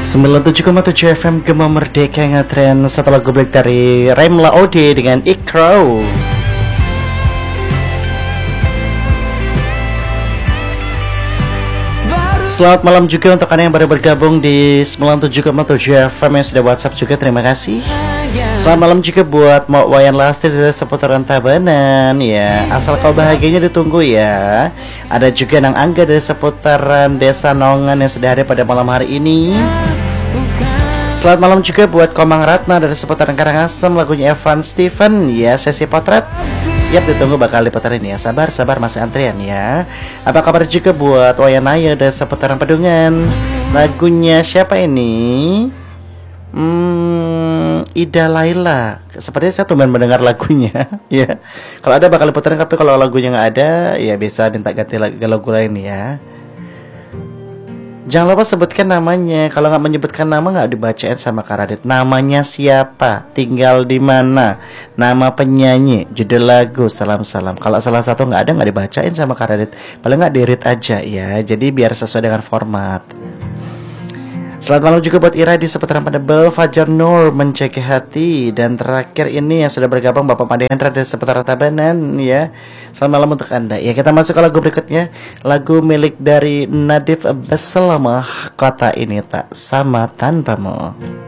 97,7 FM Gema Merdeka ngetren setelah goblek dari Remla Ode dengan Ikro. Selamat malam juga untuk kalian yang baru bergabung di 97,7 FM yang sudah WhatsApp juga, terima kasih. Selamat malam juga buat Mak Wayan Lastri dari seputaran Tabanan ya. Asal kau bahagianya ditunggu ya. Ada juga Nang Angga dari seputaran Desa Nongan yang sudah ada pada malam hari ini. Selamat malam juga buat Komang Ratna dari seputaran Karangasem, lagunya Evan Steven ya, sesi potret. Siap ditunggu bakal diputarin ya. Sabar masih antrian ya. Apa kabar juga buat Wayanaya dari seputaran Pedungan. Lagunya siapa ini? Ida Laila. Sepertinya saya tumben mendengar lagunya ya. Kalau ada bakal diputarin, tapi kalau lagunya nggak ada ya bisa minta ganti lagu lain ya. Jangan lupa sebutkan namanya. Kalau nggak menyebutkan nama nggak dibacain sama Kak Radit. Namanya siapa, tinggal di mana, nama penyanyi, judul lagu, salam. Kalau salah satu nggak ada, nggak dibacain sama Kak Radit. Paling nggak di-read aja ya. Jadi biar sesuai dengan format. Selamat malam juga buat Ira di seputaran Pandebel, Fajar Nur menceki hati, dan terakhir ini yang sudah bergabung Bapak Mahendra dari seputaran Tabanan ya. Selamat malam untuk Anda. Ya, kita masuk ke lagu berikutnya. Lagu milik dari Nadif Besselamah, Kota Ini Tak Sama Tanpamu.